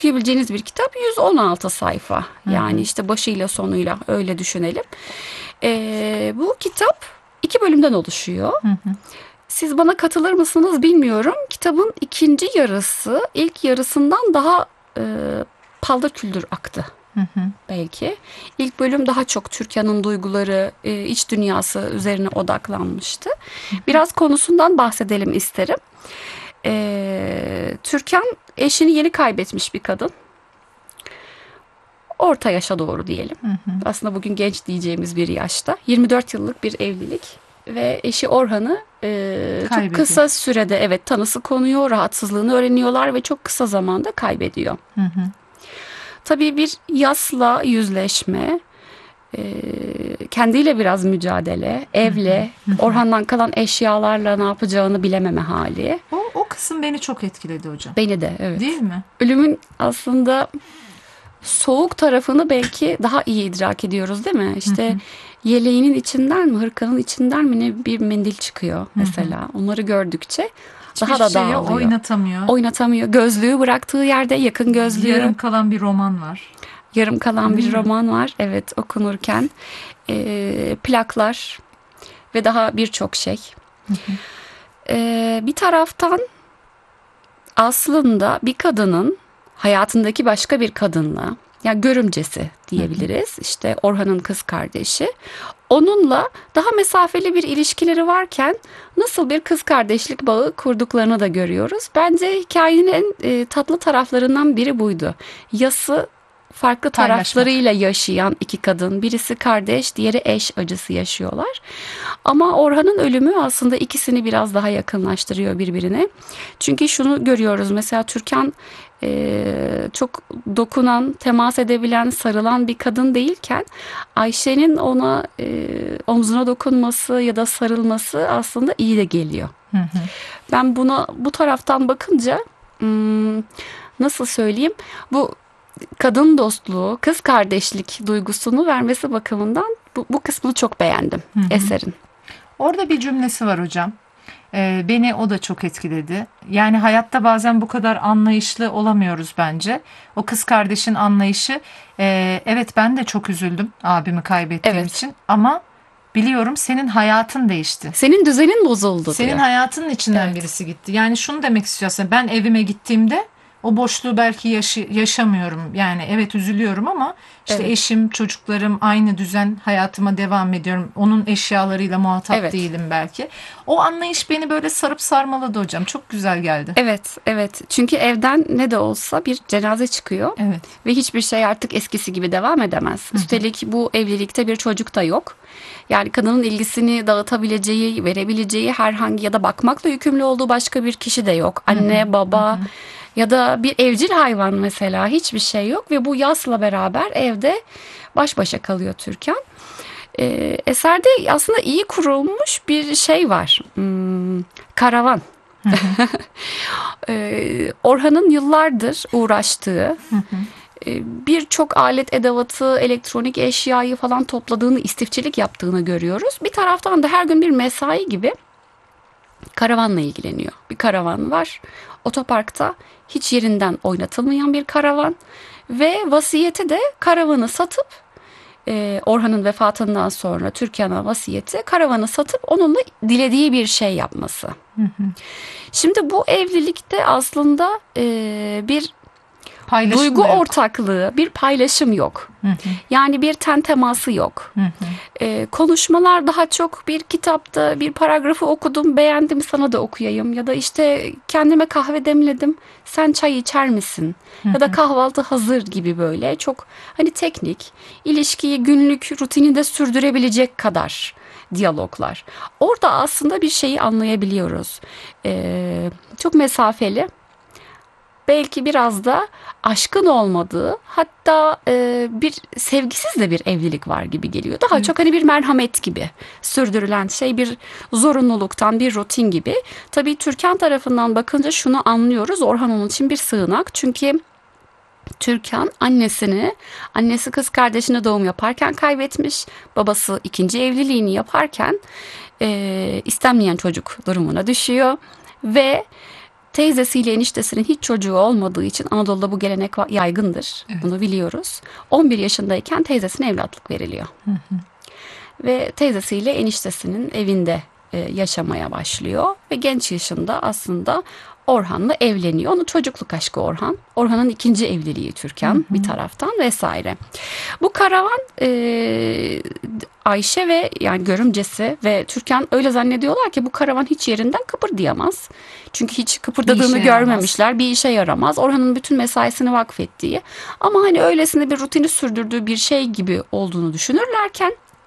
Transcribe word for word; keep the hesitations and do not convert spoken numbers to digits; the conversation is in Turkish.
okuyabileceğiniz bir kitap, yüz on altı sayfa. Yani hı hı. işte başıyla sonuyla öyle düşünelim. Ee, bu kitap iki bölümden oluşuyor. Hı hı. Siz bana katılır mısınız bilmiyorum. Kitabın ikinci yarısı ilk yarısından daha e, paldır küldür aktı. Hı hı. Belki. İlk bölüm daha çok Türkan'ın duyguları, e, iç dünyası üzerine odaklanmıştı. Hı hı. Biraz konusundan bahsedelim isterim. E, Türkan eşini yeni kaybetmiş bir kadın. Orta yaşa doğru diyelim. Hı hı. Aslında bugün genç diyeceğimiz bir yaşta. yirmi dört yıllık bir evlilik ve eşi Orhan'ı e, çok kısa sürede evet tanısı konuyor, rahatsızlığını öğreniyorlar ve çok kısa zamanda kaybediyor. Hı hı. Tabii bir yasla yüzleşme, e, kendiyle biraz mücadele, evle, hı hı. Orhan'dan kalan eşyalarla ne yapacağını bilememe hali. O, o kısım beni çok etkiledi hocam. Beni de evet. Değil mi? Ölümün aslında soğuk tarafını belki daha iyi idrak ediyoruz değil mi? İşte hı hı. yeleğinin içinden mi, hırkanın içinden mi ne bir mendil çıkıyor mesela. Hı hı. Onları gördükçe hiçbir daha da dağılıyor. Oynatamıyor. Oynatamıyor. Gözlüğü bıraktığı yerde yakın gözlüğü. Yarım kalan bir roman var. Yarım kalan bir roman var. Evet, okunurken e, plaklar ve daha birçok şey. Hı hı. E, bir taraftan aslında bir kadının hayatındaki başka bir kadınla, yani görümcesi diyebiliriz. Hı hı. İşte Orhan'ın kız kardeşi. Onunla daha mesafeli bir ilişkileri varken nasıl bir kız kardeşlik bağı kurduklarını da görüyoruz. Bence hikayenin en e, tatlı taraflarından biri buydu. Yası farklı taraflarıyla yaşayan iki kadın. Birisi kardeş, diğeri eş acısı yaşıyorlar. Ama Orhan'ın ölümü aslında ikisini biraz daha yakınlaştırıyor birbirine. Çünkü şunu görüyoruz. Mesela Türkan e, çok dokunan, temas edebilen, sarılan bir kadın değilken Ayşe'nin ona e, omzuna dokunması ya da sarılması aslında iyi de geliyor. Hı hı. Ben buna bu taraftan bakınca hmm, nasıl söyleyeyim? Bu kadın dostluğu, kız kardeşlik duygusunu vermesi bakımından bu, bu kısmını çok beğendim hı hı. eserin. Orada bir cümlesi var hocam. Ee, beni o da çok etkiledi. Yani hayatta bazen bu kadar anlayışlı olamıyoruz bence. O kız kardeşin anlayışı. E, evet ben de çok üzüldüm abimi kaybettiğim evet. için. Ama biliyorum senin hayatın değişti. Senin düzenin bozuldu Senin diyor. hayatının içinden evet. birisi gitti. Yani şunu demek istiyorsun. Ben evime gittiğimde o boşluğu belki yaşı, yaşamıyorum. Yani evet üzülüyorum ama işte evet. eşim, çocuklarım aynı düzen hayatıma devam ediyorum. Onun eşyalarıyla muhatap evet. değilim belki. O anlayış beni böyle sarıp sarmaladı hocam. Çok güzel geldi. Evet, evet. Çünkü evden ne de olsa bir cenaze çıkıyor. Evet. Ve hiçbir şey artık eskisi gibi devam edemez. Hı hı. Üstelik bu evlilikte bir çocuk da yok. Yani kadının ilgisini dağıtabileceği, verebileceği herhangi ya da bakmakla yükümlü olduğu başka bir kişi de yok. Anne, hı hı. baba... Hı hı. Ya da bir evcil hayvan mesela hiçbir şey yok ve bu yasla beraber evde baş başa kalıyor Türkan. Ee, eserde aslında iyi kurulmuş bir şey var. Hmm, karavan. ee, Orhan'ın yıllardır uğraştığı birçok alet edevatı, elektronik eşyayı falan topladığını, istifçilik yaptığını görüyoruz. Bir taraftan da her gün bir mesai gibi karavanla ilgileniyor. Bir karavan var. Otoparkta hiç yerinden oynatılmayan bir karavan ve vasiyeti de karavanı satıp e, Orhan'ın vefatından sonra Türkan'a vasiyeti karavanı satıp onunla dilediği bir şey yapması. Hı hı. Şimdi bu evlilikte aslında e, bir paylaşım duygu ortaklığı, bir paylaşım yok. Hı hı. Yani bir ten teması yok. Hı hı. Ee, konuşmalar daha çok bir kitapta bir paragrafı okudum, beğendim sana da okuyayım. Ya da işte kendime kahve demledim, sen çay içer misin? Hı hı. Ya da kahvaltı hazır gibi böyle çok hani teknik, ilişkiyi günlük rutininde sürdürebilecek kadar diyaloglar. Orada aslında bir şeyi anlayabiliyoruz. Ee, çok mesafeli. Belki biraz da aşkın olmadığı, hatta e, bir sevgisiz de bir evlilik var gibi geliyor. Daha evet. çok hani bir merhamet gibi sürdürülen şey, bir zorunluluktan, bir rutin gibi. Tabii Türkan tarafından bakınca şunu anlıyoruz. Orhan onun için bir sığınak. Çünkü Türkan annesini, annesi kız kardeşine doğum yaparken kaybetmiş. Babası ikinci evliliğini yaparken e, istenmeyen çocuk durumuna düşüyor ve Teyzesiyle eniştesinin hiç çocuğu olmadığı için Anadolu'da bu gelenek va- yaygındır. Evet. Bunu biliyoruz. on bir yaşındayken teyzesine evlatlık veriliyor. Ve teyzesiyle eniştesinin evinde e, yaşamaya başlıyor. Ve genç yaşında aslında Orhan'la evleniyor. Onun çocukluk aşkı Orhan. Orhan'ın ikinci evliliği Türkan bir taraftan vesaire. Bu karavan e, Ayşe ve yani görümcesi ve Türkan öyle zannediyorlar ki bu karavan hiç yerinden kıpırdayamaz. Çünkü hiç Bir kıpırdadığını işe yaramaz. görmemişler. Bir işe yaramaz. Orhan'ın bütün mesaisini vakfettiği ama hani öylesine bir rutini sürdürdüğü bir şey gibi olduğunu düşünürlerken